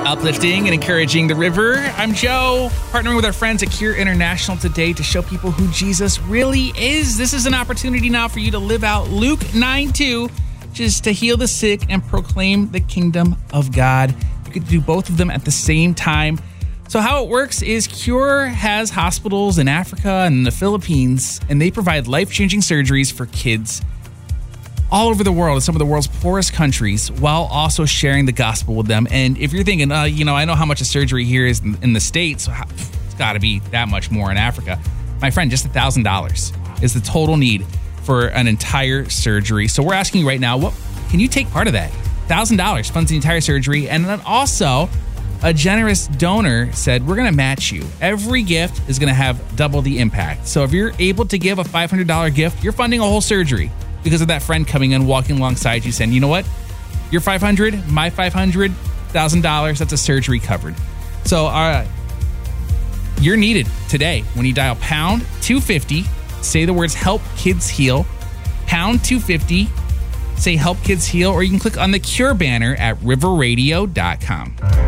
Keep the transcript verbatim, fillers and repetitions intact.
Uplifting and encouraging the river. I'm Joe, partnering with our friends at Cure International today to show people who Jesus really is. This is an opportunity now for you to live out Luke nine two, which is to heal the sick and proclaim the kingdom of God. You could do both of them at the same time. So how it works is Cure has hospitals in Africa and the Philippines, and they provide life-changing surgeries for kids all over the world in some of the world's poorest countries, while also sharing the gospel with them. And if you're thinking, uh, you know, I know how much a surgery here is in, in the States, so how, it's got to be that much more in Africa. My friend, just one thousand dollars is the total need for an entire surgery. So we're asking you right now, what can you take part of that? one thousand dollars funds the entire surgery. And then also, a generous donor said, we're going to match you. Every gift is going to have double the impact. So if you're able to give a five hundred dollars gift, you're funding a whole surgery because of that friend coming in, walking alongside you, saying, you know what? Your five hundred dollars, my five hundred dollars, one thousand dollars, that's a surgery covered. So uh, you're needed today when you dial pound two fifty, say the words help kids heal, pound two fifty, say help kids heal, or you can click on the Cure banner at river radio dot com.